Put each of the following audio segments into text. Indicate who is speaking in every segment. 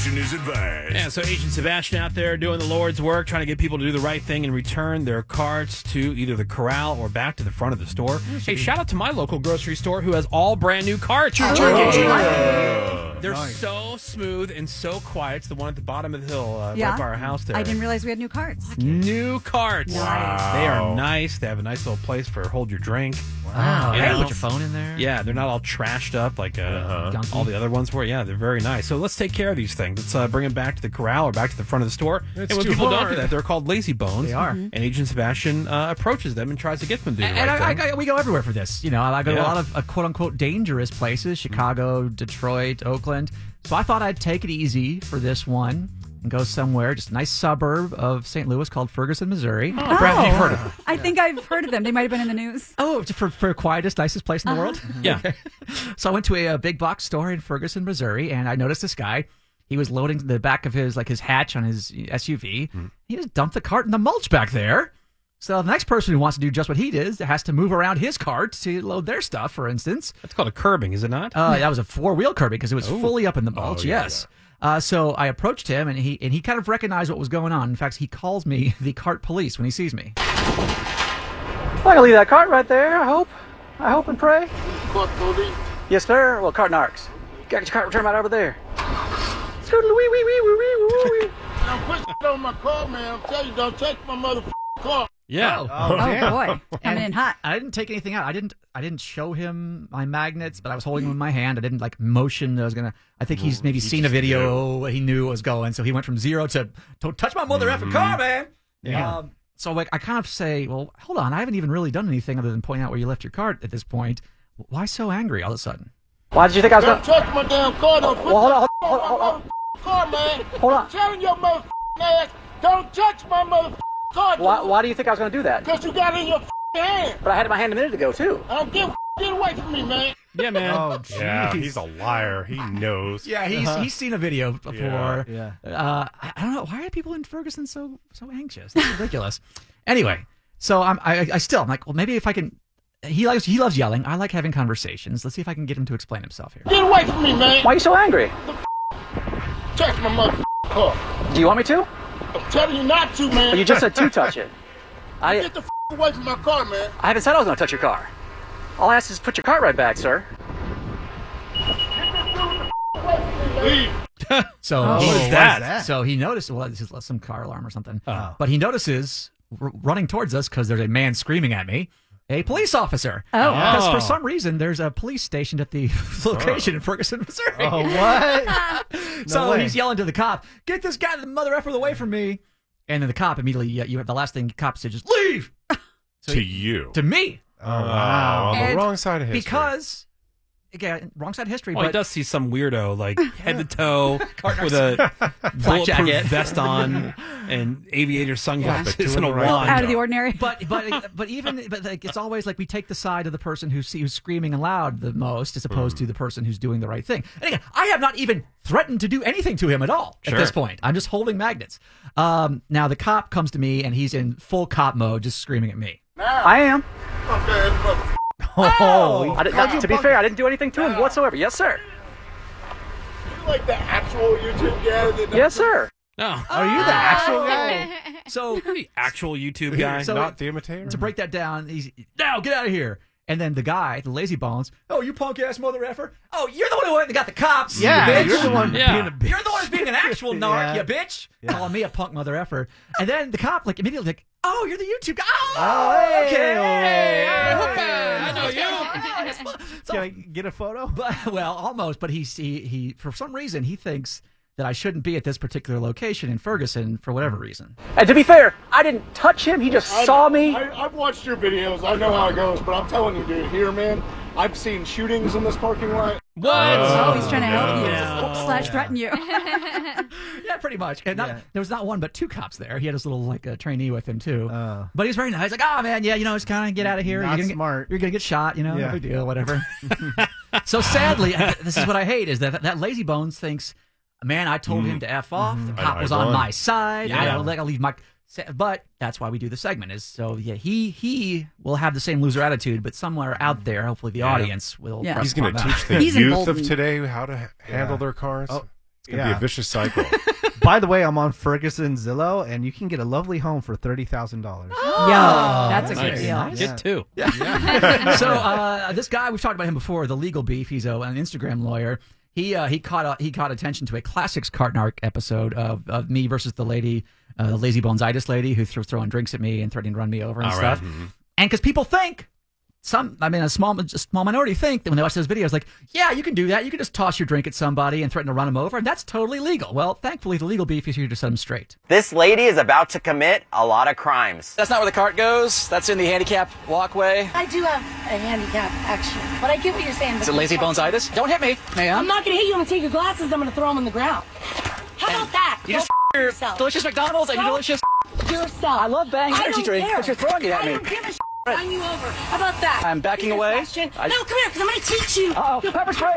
Speaker 1: Station is advised.
Speaker 2: Yeah, so Agent Sebastian out there doing the Lord's work, trying to get people to do the right thing and return their carts to either the corral or back to the front of the store. Hey, shout out to my local grocery store who has all brand new carts. They're so smooth and so quiet. It's the one at the bottom of the hill right by our house there.
Speaker 3: I didn't realize we had new carts.
Speaker 2: New carts.
Speaker 3: Nice.
Speaker 2: They are nice. They have a nice little place for hold your drink.
Speaker 4: Wow.
Speaker 2: You
Speaker 4: Hey,
Speaker 2: know?
Speaker 4: put your phone in there.
Speaker 2: Yeah, they're not all trashed up like all the other ones were. Yeah, they're very nice. So let's take care of these things. Let's bring them back to the corral or back to the front of the store.
Speaker 1: It's
Speaker 2: and when
Speaker 1: too
Speaker 2: people don't
Speaker 1: hard.
Speaker 2: do that, they're called lazy bones.
Speaker 4: They are.
Speaker 2: And Agent Sebastian approaches them and tries to get them to do the right thing.
Speaker 4: We go everywhere for this. You know, I go to a lot of quote-unquote dangerous places, Chicago, Detroit, Oakland. So I thought I'd take it easy for this one and go somewhere, just a nice suburb of St. Louis called Ferguson, Missouri.
Speaker 2: Brad, you've heard of them.
Speaker 3: I think I've heard of them. They might have been in the news.
Speaker 4: Oh, for quietest, nicest place in the world?
Speaker 2: Yeah.
Speaker 4: Okay. So I went to a big box store in Ferguson, Missouri, and I noticed this guy. He was loading the back of his hatch on his SUV. He just dumped the cart in the mulch back there. So the next person who wants to do just what he did has to move around his cart to load their stuff, for instance.
Speaker 2: That's called a curbing, is it not?
Speaker 4: That was a four-wheel curbing because it was fully up in the mulch,
Speaker 1: yeah,
Speaker 4: yes. So I approached him, and he kind of recognized what was going on. In fact, he calls me the cart police when he sees me. I can leave that cart right there, I hope and pray.
Speaker 5: Cart police.
Speaker 4: Yes, sir. Well, cart narcs. Got your cart returned right over there.
Speaker 5: I'm pushing on my car, man. I'm telling you, don't touch my motherfucking car.
Speaker 2: Yeah.
Speaker 3: Oh, boy. Coming in hot.
Speaker 4: I didn't take anything out. I didn't show him my magnets, but I was holding them in my hand. I didn't motion. I think he's maybe seen a video. He knew it was going, so he went from 0 to don't touch my mother effing car, man.
Speaker 2: Yeah.
Speaker 4: So I kind of say, well, hold on. I haven't even really done anything other than point out where you left your cart at this point. Why so angry all of a sudden? Why did you think I was
Speaker 5: Don't touch my damn car. Don't put
Speaker 4: Well,
Speaker 5: my
Speaker 4: hold
Speaker 5: car, man.
Speaker 4: Hold on.
Speaker 5: I'm telling your motherfucking ass, don't touch my motherfucking car.
Speaker 4: Why do you think I was going to do that?
Speaker 5: Because you got it in your hand.
Speaker 4: But I had it in my hand a minute ago, too.
Speaker 5: I don't give a get away from me, man.
Speaker 2: Yeah, man.
Speaker 1: Oh, yeah, he's a liar. He knows.
Speaker 4: Yeah, he's seen a video before.
Speaker 1: Yeah.
Speaker 4: I don't know, why are people in Ferguson so anxious? That's ridiculous. Anyway, so I'm like, well, maybe if I can. He loves yelling. I like having conversations. Let's see if I can get him to explain himself here.
Speaker 5: Get away from me, man.
Speaker 4: Why are you so angry?
Speaker 5: Touch my motherfucking car.
Speaker 4: Do you want me to?
Speaker 5: I'm telling you not to, man.
Speaker 4: But you just said to touch it.
Speaker 5: Get the away from my car, man.
Speaker 4: I haven't said I was going to touch your car. All I asked is put your cart right back, sir.
Speaker 5: Leave.
Speaker 4: So
Speaker 2: What is that?
Speaker 4: So he noticed. Well, this is some car alarm or something. But he notices running towards us because there's a man screaming at me. A police officer.
Speaker 3: Oh.
Speaker 4: Because for some reason there's a police stationed at the location in Ferguson, Missouri.
Speaker 1: Oh, what?
Speaker 4: So
Speaker 1: way.
Speaker 4: he's yelling to the cop, "Get this guy, the mother effer, away from me!" And then the cop immediately, you have the last thing the cop said, just leave. So
Speaker 1: To you.
Speaker 4: to me,
Speaker 1: Oh, wow. On the
Speaker 4: And
Speaker 1: wrong side of history.
Speaker 4: because again, wrong side of history.
Speaker 2: Well,
Speaker 4: but
Speaker 2: he does see some weirdo, like, head to toe,
Speaker 4: Cart
Speaker 2: with a bulletproof
Speaker 4: jacket.
Speaker 2: vest on and aviator sunglasses
Speaker 1: two in
Speaker 2: and a
Speaker 1: the right
Speaker 2: wand.
Speaker 3: Out of the ordinary.
Speaker 4: But like, it's always like we take the side of the person who's screaming aloud the most as opposed to the person who's doing the right thing. And again, I have not even threatened to do anything to him at all at this point. I'm just holding magnets. Now the cop comes to me and he's in full cop mode, just screaming at me. I am.
Speaker 5: Okay,
Speaker 4: To be fair, I didn't do anything to him whatsoever. Yes, sir.
Speaker 5: you like the actual YouTube guy?
Speaker 4: Yes, sir.
Speaker 2: No.
Speaker 1: Are you the actual guy?
Speaker 4: So
Speaker 2: The actual YouTube guy.
Speaker 4: So-
Speaker 1: Not the imitator?
Speaker 4: to break that down, he's now get out of here. And then the guy, the lazy bones, oh, you punk ass mother effer. Oh, you're the one who went and got the cops.
Speaker 1: Yeah,
Speaker 4: you bitch.
Speaker 1: you're the one
Speaker 2: Yeah.
Speaker 1: being a bitch.
Speaker 4: You're the one who's being an actual narc,
Speaker 1: Yeah.
Speaker 4: you bitch. Calling me a punk mother effer. And then the cop, like, immediately, like, oh, you're the YouTube guy. Oh, okay.
Speaker 2: I know you.
Speaker 4: So,
Speaker 1: Can I get a photo?
Speaker 4: but, well, almost. But he for some reason, he thinks that I shouldn't be at this particular location in Ferguson for whatever reason. And to be fair, I didn't touch him. He just saw me.
Speaker 5: I've watched your videos. I know how it goes, but I'm telling you, dude, here, man, I've seen shootings in this parking lot.
Speaker 2: What?
Speaker 3: Oh, he's trying to help you.
Speaker 2: No.
Speaker 3: / threaten you.
Speaker 4: Yeah, pretty much. And there was not one, but two cops there. He had his little trainee with him too. But he's very nice. Like, oh man, yeah, just kind of get out of here.
Speaker 1: Not
Speaker 4: You're gonna
Speaker 1: smart.
Speaker 4: You're gonna get shot. No
Speaker 1: Yeah.
Speaker 4: big deal, whatever. So sadly, this is what I hate: is that lazy bones thinks, man, I told him to f off. The cop was on
Speaker 1: won.
Speaker 4: my side.
Speaker 2: Yeah.
Speaker 4: I'll leave my. But that's why we do the segment. Is so yeah. He will have the same loser attitude, but somewhere out there, hopefully the audience will.
Speaker 3: Yeah.
Speaker 4: press
Speaker 1: He's going to
Speaker 4: upon that.
Speaker 1: teach the
Speaker 3: He's
Speaker 1: youth of
Speaker 3: emboldened.
Speaker 1: today how to handle their cars.
Speaker 4: Oh.
Speaker 1: It's going to be a vicious cycle.
Speaker 6: By the way, I'm on Ferguson Zillow, and you can get a lovely home for $30,000.
Speaker 3: Yo, that's a good
Speaker 2: Nice.
Speaker 3: deal.
Speaker 2: Nice. Get two.
Speaker 4: So this guy, we've talked about him before, the Legal Beef. He's an Instagram lawyer. He caught attention to a Classics Cartnark episode of me versus the lady, the lazy bonesitis lady who threw throwing drinks at me and threatening to run me over and stuff.
Speaker 2: Right. Mm-hmm.
Speaker 4: And because people think a small minority think that when they watch those videos, like, yeah, you can do that. You can just toss your drink at somebody and threaten to run them over, and that's totally legal. Well, thankfully, the Legal Beef is here to set them straight.
Speaker 7: This lady is about to commit a lot of crimes.
Speaker 8: That's not where the cart goes. That's in the handicap walkway.
Speaker 9: I do have a handicap, actually. But I get what you're saying.
Speaker 8: Is it lazy bonesitis? Don't hit me, ma'am.
Speaker 9: I'm not going to hit you. I'm going to take your glasses. I'm going to throw them on the ground. How about that?
Speaker 8: You just
Speaker 9: Go
Speaker 8: your
Speaker 9: yourself.
Speaker 8: delicious McDonald's and your delicious
Speaker 9: Yourself.
Speaker 8: I love Bang
Speaker 9: I
Speaker 8: energy
Speaker 9: don't
Speaker 8: drink,
Speaker 9: care.
Speaker 8: but you're throwing it at
Speaker 9: I
Speaker 8: me.
Speaker 9: don't give a shit. Run you over. How about that?
Speaker 8: I'm backing
Speaker 9: Your
Speaker 8: away.
Speaker 9: question? No, come here, because I'm going to teach you.
Speaker 8: Uh-oh, pepper spray.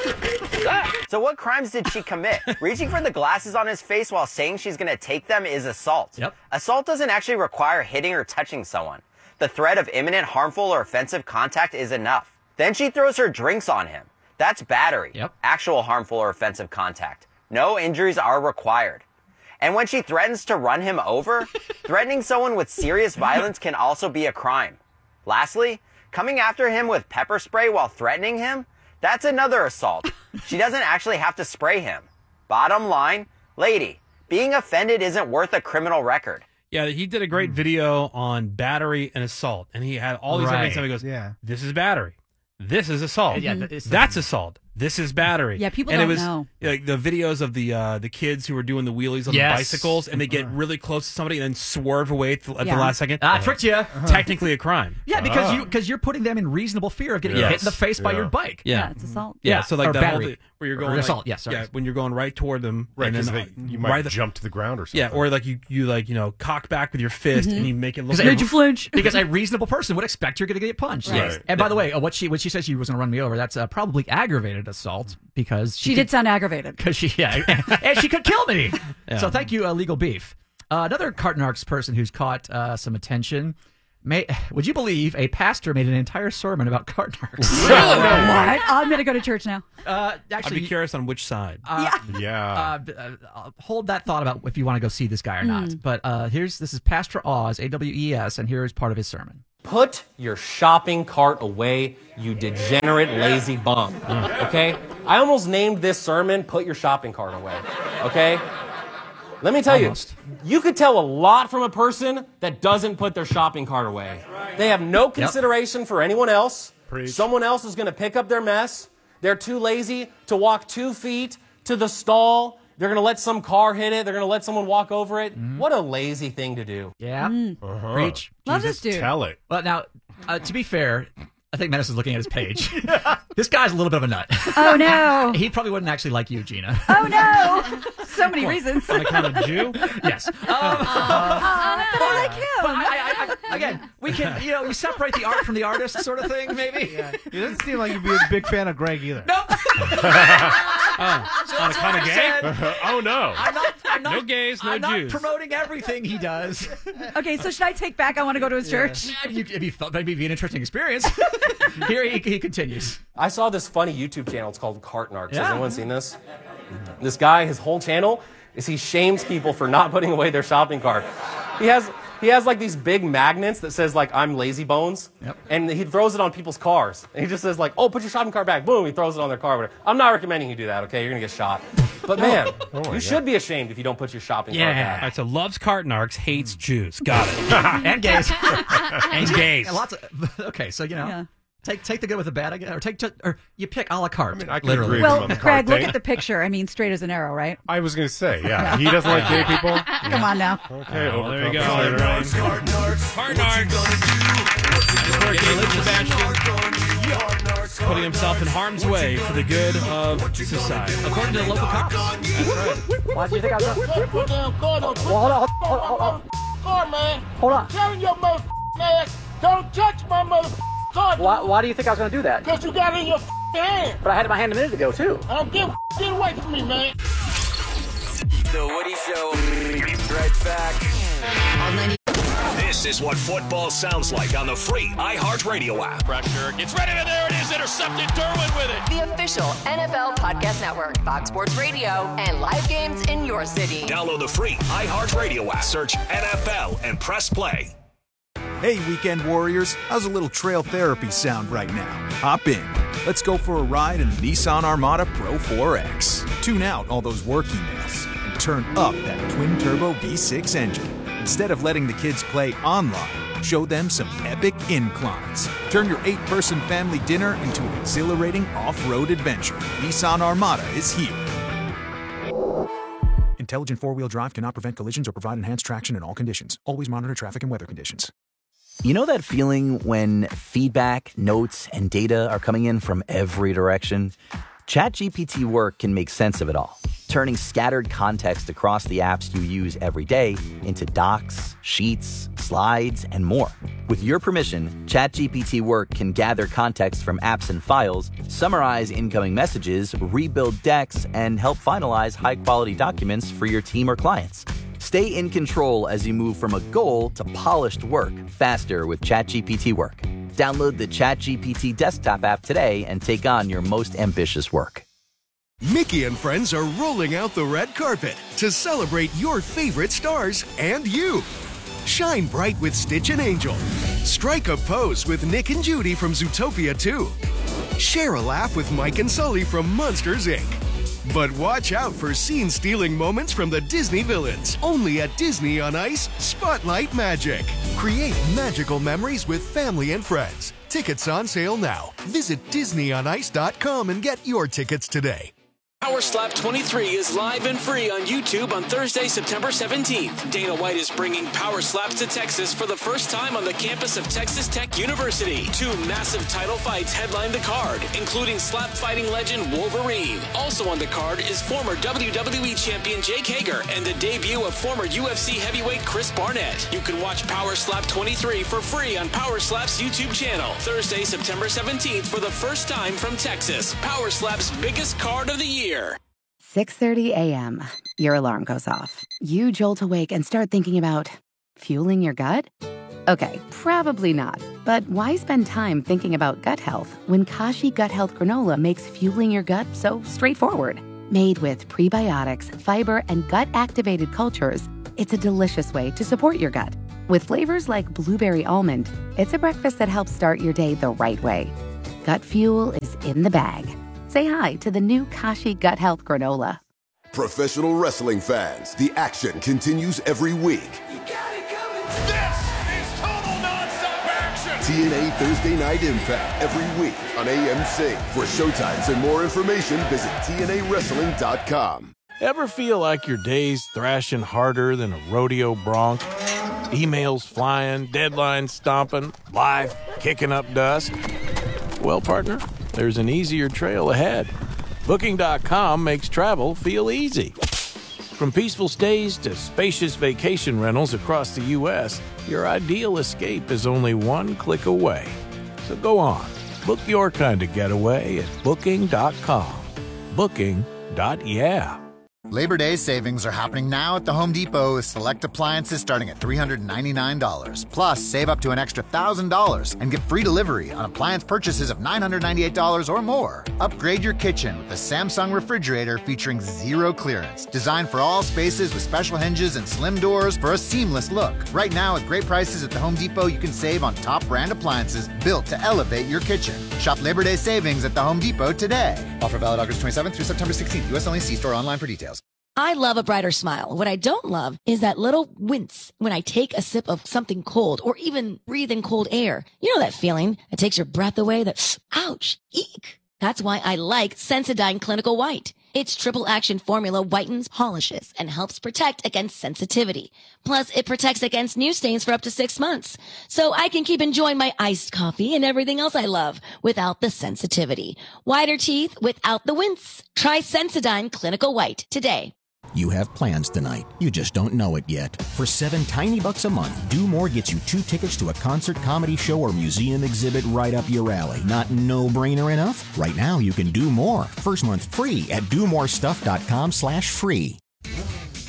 Speaker 7: So what crimes did she commit? Reaching for the glasses on his face while saying she's going to take them is assault.
Speaker 4: Yep.
Speaker 7: Assault doesn't actually require hitting or touching someone. The threat of imminent harmful or offensive contact is enough. Then she throws her drinks on him. That's battery.
Speaker 4: Yep.
Speaker 7: Actual harmful or offensive contact. No injuries are required. And when she threatens to run him over, threatening someone with serious violence can also be a crime. Lastly, coming after him with pepper spray while threatening him, that's another assault. She doesn't actually have to spray him. Bottom line, lady, being offended isn't worth a criminal record.
Speaker 2: Yeah, he did a great video on battery and assault, and he had all these
Speaker 4: Right.
Speaker 2: evidence. And he goes,
Speaker 6: Yeah.
Speaker 2: this is battery. This is assault.
Speaker 4: Yeah, it's-
Speaker 2: That's assault. This is battery.
Speaker 3: Yeah, people
Speaker 2: and
Speaker 3: don't
Speaker 2: it was,
Speaker 3: know.
Speaker 2: Like the videos of the kids who were doing the wheelies on
Speaker 4: Yes.
Speaker 2: the bicycles, and they get really close to somebody and then swerve away at the
Speaker 3: Yeah.
Speaker 2: last second.
Speaker 4: I tricked you.
Speaker 2: Technically a crime.
Speaker 4: Yeah, because you're putting them in reasonable fear of getting
Speaker 2: Yes.
Speaker 4: hit in the face by
Speaker 1: Yeah.
Speaker 4: your bike.
Speaker 3: Yeah, it's assault.
Speaker 2: Yeah,
Speaker 4: Yeah,
Speaker 2: so like
Speaker 4: or
Speaker 2: that whole
Speaker 4: battery.
Speaker 2: thing where you're
Speaker 4: Or
Speaker 2: going
Speaker 4: assault,
Speaker 2: like,
Speaker 4: yes, sorry.
Speaker 2: yeah, when you're going right toward them,
Speaker 1: Right,
Speaker 2: and
Speaker 1: because
Speaker 2: then
Speaker 1: you might
Speaker 2: right
Speaker 1: jump to the ground or something.
Speaker 2: yeah, or like you like cock back with your fist and you make it look.
Speaker 4: Because
Speaker 2: like
Speaker 4: you
Speaker 3: flinch?
Speaker 4: Because a reasonable person would expect you're going to get punched.
Speaker 1: Right.
Speaker 4: And by the way, what she says she was going to run me over, that's probably aggravated assault because
Speaker 3: She did sound aggravated.
Speaker 4: because and she could kill me. So thank you, Legal Beef. Another Cartnarks person who's caught some attention. Would you believe a pastor made an entire sermon about Cartnarks?
Speaker 3: What? I'm going to go to church now.
Speaker 2: I'd
Speaker 4: Actually,
Speaker 2: be curious on which side.
Speaker 1: Yeah.
Speaker 4: hold that thought about if you want to go see this guy or not. But this is Pastor Oz, AWES, and here is part of his sermon.
Speaker 10: Put your shopping cart away, you degenerate, lazy bum. Okay? I almost named this sermon, Put Your Shopping Cart Away. Okay? Let me tell
Speaker 4: Almost.
Speaker 10: you could tell a lot from a person that doesn't put their shopping cart away. They have no consideration for anyone else.
Speaker 1: Preach.
Speaker 10: Someone else is going to pick up their mess. They're too lazy to walk 2 feet to the stall. They're going to let some car hit it. They're going to let someone walk over it. What a lazy thing to do.
Speaker 4: Yeah. Preach.
Speaker 3: Love this dude.
Speaker 1: Tell it.
Speaker 4: Well, now, to be fair, I think Menace is looking at his page. This guy's a little bit of a nut.
Speaker 3: Oh, no.
Speaker 4: He probably wouldn't actually like you, Gina.
Speaker 3: Oh, no. So many reasons.
Speaker 2: On account of Jew?
Speaker 4: Yes.
Speaker 3: But I like him.
Speaker 4: But again, we can, you separate the art from the artist sort of thing, maybe.
Speaker 6: He doesn't seem like you'd be a big fan of Greg either.
Speaker 4: Nope.
Speaker 2: On account of gay?
Speaker 1: Oh, no.
Speaker 4: I'm not,
Speaker 2: No gays, no
Speaker 4: I'm not
Speaker 2: Jews.
Speaker 4: promoting everything he does.
Speaker 3: Okay, so should I take back I want to go to his church?
Speaker 4: It'd be an interesting experience. Here he continues.
Speaker 10: I saw this funny YouTube channel. It's called Cartnarks.
Speaker 4: Yeah.
Speaker 10: Has anyone seen this? This guy, his whole channel is he shames people for not putting away their shopping cart. He has like these big magnets that says like I'm lazy bones, and he throws it on people's cars. And he just says like, oh, put your shopping cart back. Boom, he throws it on their car. Whatever. I'm not recommending you do that. Okay, you're gonna get shot. But man, you should be ashamed if you don't put your shopping cart
Speaker 2: All
Speaker 10: back.
Speaker 2: right, so loves Cartnarks, hates Jews. Got it.
Speaker 4: And gays.
Speaker 2: And gays.
Speaker 4: And lots of, okay, so
Speaker 3: Yeah.
Speaker 4: take the good with the bad, I guess, or you pick a la carte.
Speaker 1: I mean, I can
Speaker 4: literally.
Speaker 1: agree with him
Speaker 3: Well,
Speaker 1: on the
Speaker 3: Craig,
Speaker 1: cart
Speaker 3: look
Speaker 1: thing.
Speaker 3: at the picture. I mean, straight as an arrow, right?
Speaker 1: I was going to say, yeah. He doesn't like gay people.
Speaker 3: Come on now.
Speaker 1: Okay,
Speaker 2: Oh, there you go.
Speaker 1: overcompensator.
Speaker 2: Sebastian putting himself in harm's way for the good of society.
Speaker 4: According to the local cops.
Speaker 8: Why do you think I was
Speaker 5: Put down car, no, hold on. Car, man.
Speaker 8: Hold on.
Speaker 5: Telling your mother ass, don't touch my mother car.
Speaker 8: Why do you think I was going to do that?
Speaker 5: Because you got it in your hand.
Speaker 8: But I had it in my hand a minute ago, too.
Speaker 5: I don't give a get away from me, man.
Speaker 7: The Woody Show. Right back.
Speaker 11: This This is what football sounds like on the free iHeartRadio app.
Speaker 12: Pressure gets ready, and there it is. Intercepted. Derwin with it.
Speaker 13: The official NFL podcast network, Fox Sports Radio, and live games in your city.
Speaker 11: Download the free iHeartRadio app. Search NFL and press play.
Speaker 14: Hey, weekend warriors. How's a little trail therapy sound right now? Hop in. Let's go for a ride in the Nissan Armada Pro 4X. Tune out all those work emails and turn up that twin-turbo V6 engine. Instead of letting the kids play online, show them some epic inclines. Turn your 8-person family dinner into an exhilarating off-road adventure. Nissan Armada is here. Intelligent four-wheel drive cannot prevent collisions or provide enhanced traction in all conditions. Always monitor traffic and weather conditions.
Speaker 15: You know that feeling when feedback, notes, and data are coming in from every direction? ChatGPT Work can make sense of it all, turning scattered context across the apps you use every day into docs, sheets, slides, and more. With your permission, ChatGPT Work can gather context from apps and files, summarize incoming messages, rebuild decks, and help finalize high-quality documents for your team or clients. Stay in control as you move from a goal to polished work faster with ChatGPT Work. Download the ChatGPT desktop app today and take on your most ambitious work.
Speaker 16: Mickey and friends are rolling out the red carpet to celebrate your favorite stars and you. Shine bright with Stitch and Angel. Strike a pose with Nick and Judy from Zootopia 2. Share a laugh with Mike and Sully from Monsters, Inc. But watch out for scene-stealing moments from the Disney villains. Only at Disney on Ice Spotlight Magic. Create magical memories with family and friends. Tickets on sale now. Visit DisneyOnIce.com and get your tickets today.
Speaker 17: Power Slap 23 is live and free on YouTube on Thursday, September 17th. Dana White is bringing Power Slaps to Texas for the first time on the campus of Texas Tech University. 2 massive title fights headline the card, including slap fighting legend Wolverine. Also on the card is former WWE champion Jake Hager and the debut of former UFC heavyweight Chris Barnett. You can watch Power Slap 23 for free on Power Slap's YouTube channel. Thursday, September 17th for the first time from Texas. Power Slap's biggest card of the year.
Speaker 18: 6:30 a.m. Your alarm goes off. You jolt awake and start thinking about fueling your gut? Okay, probably not. But why spend time thinking about gut health when Kashi Gut Health Granola makes fueling your gut so straightforward? Made with prebiotics, fiber, and gut-activated cultures, it's a delicious way to support your gut. With flavors like blueberry almond, it's a breakfast that helps start your day the right way. Gut fuel is in the bag. Say hi to the new Kashi Gut Health Granola.
Speaker 19: Professional wrestling fans, the action continues every week.
Speaker 12: This is total nonstop action.
Speaker 19: TNA Thursday Night Impact every week on AMC. For showtimes and more information, visit TNAWrestling.com.
Speaker 20: Ever feel like your day's thrashing harder than a rodeo bronc? Emails flying, deadlines stomping, life kicking up dust? Well, partner, there's an easier trail ahead. Booking.com makes travel feel easy. From peaceful stays to spacious vacation rentals across the U.S., your ideal escape is only one click away. So go on, book your kind of getaway at Booking.com. Booking.yeah.
Speaker 21: Labor Day savings are happening now at the Home Depot with select appliances starting at $399. Plus, save up to an extra $1,000 and get free delivery on appliance purchases of $998 or more. Upgrade your kitchen with the Samsung refrigerator featuring zero clearance. Designed for all spaces with special hinges and slim doors for a seamless look. Right now, at great prices at the Home Depot, you can save on top brand appliances built to elevate your kitchen. Shop Labor Day savings at the Home Depot today. Offer valid August 27th through September 16th. U.S. only. See store online for details.
Speaker 22: I love a brighter smile. What I don't love is that little wince when I take a sip of something cold or even breathe in cold air. You know that feeling that takes your breath away, that ouch, eek. That's why I like Sensodyne Clinical White. Its triple action formula whitens, polishes, and helps protect against sensitivity. Plus, it protects against new stains for up to 6 months. So I can keep enjoying my iced coffee and everything else I love without the sensitivity. Whiter teeth without the wince. Try Sensodyne Clinical White today.
Speaker 23: You have plans tonight. You just don't know it yet. For $7 tiny bucks a month, Do More gets you 2 tickets to a concert, comedy show, or museum exhibit right up your alley. Not no-brainer enough? Right now, you can do more. First month free at domorestuff.com/free.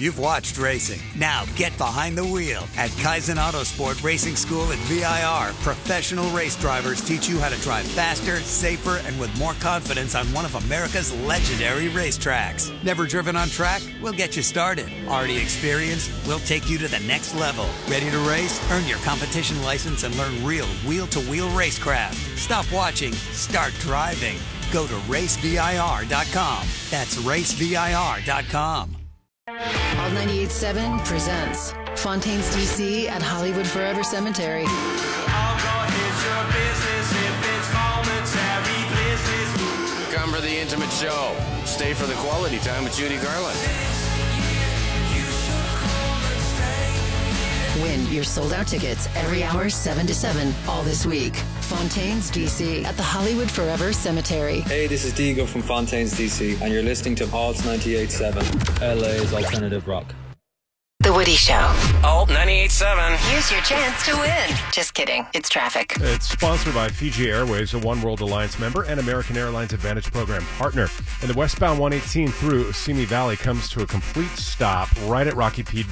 Speaker 6: You've watched racing. Now get behind the wheel at Kaizen Autosport Racing School at VIR. Professional race drivers teach you how to drive faster, safer, and with more confidence on one of America's legendary racetracks. Never driven on track? We'll get you started. Already experienced? We'll take you to the next level. Ready to race? Earn your competition license and learn real wheel-to-wheel racecraft. Stop watching. Start driving. Go to racevir.com. That's racevir.com.
Speaker 9: All 98.7 presents Fontaine's DC at Hollywood Forever Cemetery.
Speaker 10: Come for the intimate show. Stay for the quality time with Judy Garland.
Speaker 9: Win your sold-out tickets every hour 7 to 7 all this week. Fontaine's DC at the Hollywood Forever Cemetery.
Speaker 24: Hey, this is Diego from Fontaine's DC, and you're listening to Alt 98.7, LA's alternative rock.
Speaker 9: The Woody Show.
Speaker 10: Alt 98.7.
Speaker 9: Here's your chance to win. Just kidding. It's traffic.
Speaker 1: It's sponsored by Fiji Airways, a One World Alliance member and American Airlines Advantage Program partner. And the westbound 118 through Simi Valley comes to a complete stop right at Rocky Peak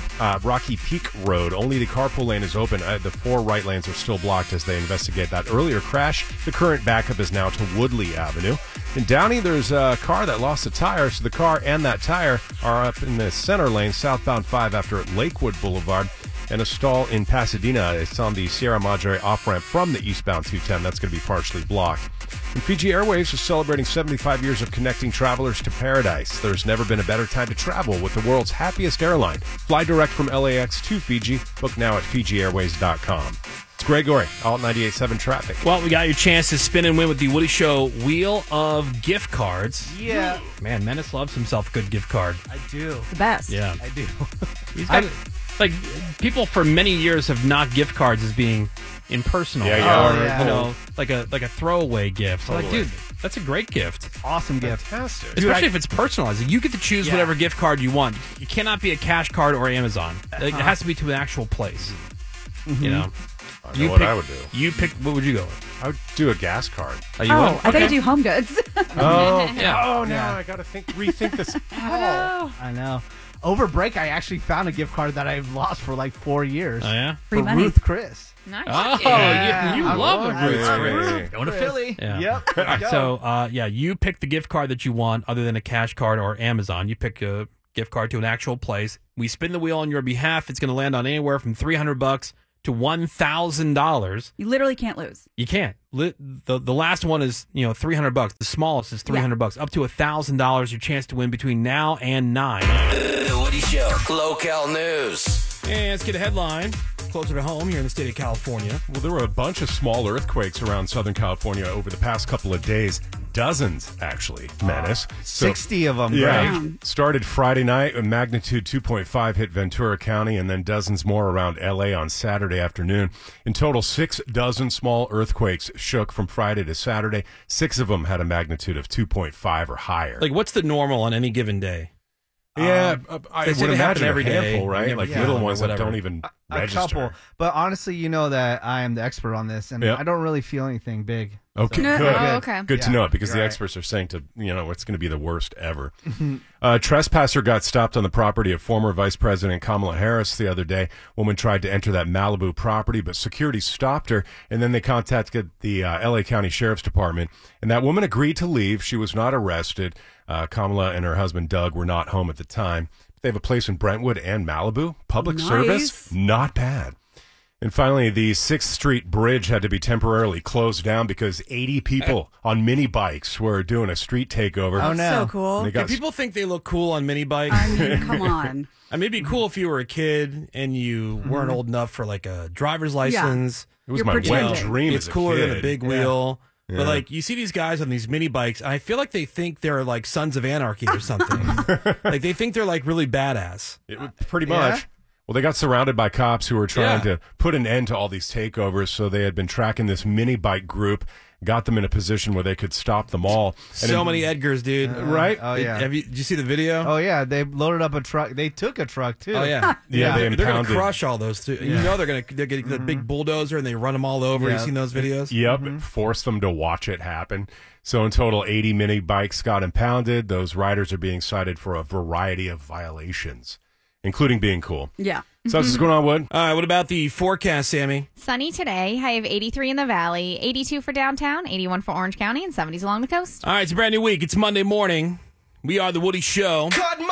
Speaker 1: Road. Only the carpool lane is open. The 4 right lanes are still blocked as they investigate that earlier crash. The current backup is now to Woodley Avenue. In Downey, there's a car that lost a tire, so the car and that tire are up in the center lane, southbound 5 after Lakewood Boulevard. And a stall in Pasadena. It's on the Sierra Madre off-ramp from the eastbound 210. That's going to be partially blocked. And Fiji Airways is celebrating 75 years of connecting travelers to paradise. There's never been a better time to travel with the world's happiest airline. Fly direct from LAX to Fiji. Book now at FijiAirways.com. It's Gregory, Alt 98.7 Traffic.
Speaker 2: Well, we got your chance to spin and win with the Woody Show Wheel of Gift Cards.
Speaker 4: Yeah.
Speaker 2: Man, Menace loves himself a good gift card.
Speaker 4: I do.
Speaker 3: The best.
Speaker 2: Yeah.
Speaker 4: I do.
Speaker 2: He's got, like, people for many years have knocked gift cards as being impersonal.
Speaker 1: Yeah.
Speaker 2: You know, like a throwaway gift. So like,
Speaker 1: Totally.
Speaker 2: dude, that's a great gift.
Speaker 4: Awesome gift.
Speaker 1: Fantastic.
Speaker 2: Especially if it's personalized. You get to choose whatever gift card you want. It cannot be a cash card or Amazon. Like, it has to be to an actual place.
Speaker 4: Mm-hmm.
Speaker 2: You know?
Speaker 1: I know what I would do.
Speaker 2: You pick. What would you go with?
Speaker 1: I would do a gas card.
Speaker 2: Oh, you
Speaker 3: Oh,
Speaker 2: would?
Speaker 3: I thought you do home goods.
Speaker 1: Oh,
Speaker 2: Yeah.
Speaker 1: Oh, no, I got to rethink this.
Speaker 4: I know. Over break, I actually found a gift card that I've lost for like 4 years.
Speaker 2: Oh, yeah?
Speaker 3: Free
Speaker 4: For
Speaker 3: money.
Speaker 4: Ruth Chris.
Speaker 22: Nice.
Speaker 2: Oh,
Speaker 4: Yeah.
Speaker 2: you
Speaker 4: I
Speaker 2: love
Speaker 4: love
Speaker 2: a Ruth
Speaker 1: Ruth
Speaker 2: Chris.
Speaker 1: Chris.
Speaker 4: Going to Philly.
Speaker 2: Yeah.
Speaker 4: Yep.
Speaker 2: All right, so, you pick the gift card that you want other than a cash card or Amazon. You pick a gift card to an actual place. We spin the wheel on your behalf. It's going to land on anywhere from $300 to $1,000.
Speaker 3: You literally can't lose.
Speaker 2: You can't. The last one is, $300. The smallest is $300. Up to $1,000. Your chance to win between now and 9.
Speaker 10: The Woody Show. Local news.
Speaker 2: And let's get a headline closer to home here in the state of California.
Speaker 1: Well, there were a bunch of small earthquakes around Southern California over the past couple of days. Dozens, actually, Menace.
Speaker 4: 60 of them,
Speaker 1: Yeah.
Speaker 4: right?
Speaker 1: Started Friday night. A magnitude 2.5 hit Ventura County, and then dozens more around L.A. on Saturday afternoon. In total, 6 dozen small earthquakes shook from Friday to Saturday. 6 of them had a magnitude of 2.5 or higher.
Speaker 2: Like, what's the normal on any given day?
Speaker 1: Yeah, I
Speaker 2: they say
Speaker 1: would
Speaker 2: they happen
Speaker 1: imagine
Speaker 2: every
Speaker 1: a handful,
Speaker 2: day.
Speaker 1: right?
Speaker 2: You
Speaker 1: Like
Speaker 2: never
Speaker 1: little
Speaker 2: feel them or
Speaker 1: ones that
Speaker 2: whatever.
Speaker 1: don't even
Speaker 25: A
Speaker 1: register.
Speaker 25: couple. But honestly, you know that I am the expert on this, and
Speaker 1: Yep.
Speaker 25: I don't really feel anything big.
Speaker 1: Okay,
Speaker 25: So-
Speaker 1: good.
Speaker 25: Oh,
Speaker 22: okay.
Speaker 1: Good to
Speaker 25: Yeah,
Speaker 1: know it because the
Speaker 25: you're right.
Speaker 1: experts are saying it's going to be the worst ever. Trespasser got stopped on the property of former Vice President Kamala Harris the other day. Woman tried to enter that Malibu property, but security stopped her, and then they contacted the L.A. County Sheriff's Department, and that woman agreed to leave. She was not arrested. Kamala and her husband, Doug, were not home at the time. They have a place in Brentwood and Malibu. Public
Speaker 3: Nice.
Speaker 1: service, not bad. And finally, the 6th Street Bridge had to be temporarily closed down because 80 people on mini bikes were doing a street takeover.
Speaker 25: Oh, no.
Speaker 3: So cool.
Speaker 1: And they got
Speaker 2: People think they look cool on mini bikes.
Speaker 3: I mean, come on.
Speaker 2: I mean, it'd be cool if you were a kid and you weren't old enough for like a driver's license.
Speaker 1: It was
Speaker 3: You're
Speaker 1: my wet
Speaker 3: pretending.
Speaker 1: dream
Speaker 2: It's
Speaker 1: as a
Speaker 2: cooler than a
Speaker 1: kid.
Speaker 2: big
Speaker 1: Yeah.
Speaker 2: wheel.
Speaker 1: Yeah.
Speaker 2: But like you see these guys on these mini bikes, and I feel like they think they're like Sons of Anarchy or something. Like they think they're like really badass.
Speaker 1: Pretty much. Well, they got surrounded by cops who were trying
Speaker 2: Yeah.
Speaker 1: to put an end to all these takeovers, so they had been tracking this mini bike group, got them in a position where they could stop them all.
Speaker 2: So many Edgars, dude.
Speaker 1: Right?
Speaker 25: Oh, yeah.
Speaker 2: Did you see the video?
Speaker 25: Oh, yeah. They loaded up a truck. They took a truck, too.
Speaker 2: Oh yeah,
Speaker 1: Yeah, they
Speaker 2: They're gonna
Speaker 1: impounded.
Speaker 2: crush all those. Too. You know they're getting the big bulldozer and they run them all over.
Speaker 25: Yeah.
Speaker 2: You seen those videos?
Speaker 1: Yep, forced them to watch it happen. So in total, 80 mini bikes got impounded. Those riders are being cited for a variety of violations. including being cool.
Speaker 3: Yeah.
Speaker 1: So what's going on, Wood?
Speaker 2: All right, what about the forecast, Sammy?
Speaker 5: Sunny today. High of 83 in the valley, 82 for downtown, 81 for Orange County, and 70s along the coast.
Speaker 2: All right, it's a brand new week. It's Monday morning. We are The Woody Show.